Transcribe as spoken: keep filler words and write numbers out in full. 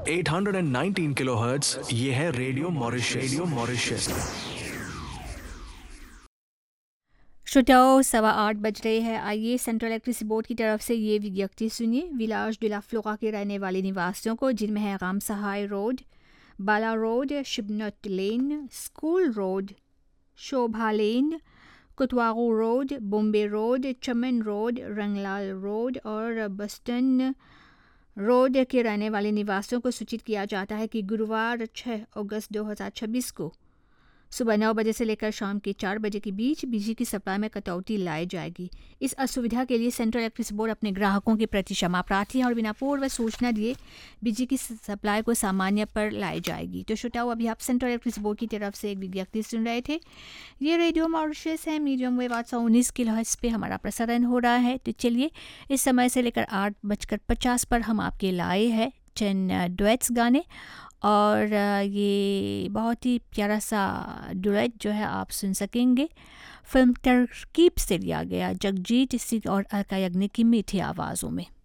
आठ सौ उन्नीस किलोहर्ट्ज। ये है रेडियो मॉरिशस। Radio Mauritius. श्रोताओं, सवा आठ बज रहे हैं। आइए सेंट्रल इलेक्ट्रिसिटी बोर्ड की तरफ से ये विज्ञप्ति सुनिए। विलाज de la Flora के रहने वाले निवासियों को, जिनमें है राम सहाय रोड, बाला रोड, शिबनट लेन, स्कूल रोड, शोभा लेन, कुतवागू रोड, बॉम्बे रोड, चमन रोड, रंगलाल रोड और बस्टन रोड के रहने वाले निवासियों को सूचित किया जाता है कि गुरुवार छह अगस्त दो हज़ार छब्बीस को सुबह नौ बजे से लेकर शाम के चार बजे के बीच बिजली की सप्लाई में कटौती लाई जाएगी। इस असुविधा के लिए सेंट्रल इलेक्ट्रिसिटी बोर्ड अपने ग्राहकों के प्रति क्षमा प्रार्थी है और बिना पूर्व सूचना दिए बिजली की सप्लाई को सामान्य पर लाई जाएगी। तो श्रोताओ, अभी आप सेंट्रल इलेक्ट्रिसिटी बोर्ड की तरफ से एक विज्ञप्ति सुन रहे थे। ये रेडियो मॉरिशस है, मीडियम वेव आठ सौ उन्नीस किलोहर्ट्ज़ पे हमारा प्रसारण हो रहा है। तो चलिए, इस समय से लेकर आठ बजकर पचास पर हम आपके लाए हैं चंद डुएट्स गाने, और ये बहुत ही प्यारा सा डुएट जो है आप सुन सकेंगे। फिल्म तरकीब से लिया गया, जगजीत सिंह और अलका याग्निक की मीठी आवाज़ों में।